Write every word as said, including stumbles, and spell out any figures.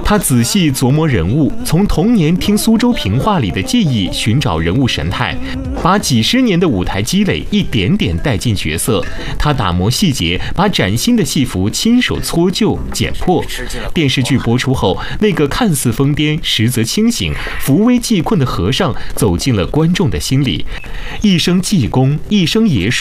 他仔细琢磨人物，从童年听苏州评话里的记忆寻找人物神态，把几十年的舞台积累一点点带进角色。他打磨细节，把崭新的戏服亲手搓旧剪破。电视剧播出后，那个看似疯癫实则清醒、扶危济困的和尚走进了观众的心里。一生济公，一生爷叔。